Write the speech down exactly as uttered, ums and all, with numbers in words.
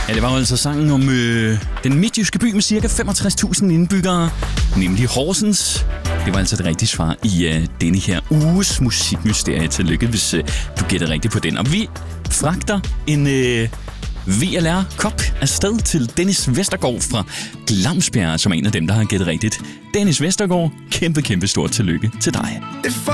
Ja, det var jo altså sangen om øh, den midtjyske by med cirka femogtres tusind indbyggere, nemlig Horsens. Det var altså det rigtige svar i øh, denne her uges musikmysterie. Tillykke, hvis øh, du gætter rigtigt på den. Og vi fragter en øh, V L R-kop afsted til Dennis Vestergaard fra Glamsbjerg, som er en af dem, der har gættet rigtigt. Dennis Vestergaard, kæmpe, kæmpe stort tillykke til dig.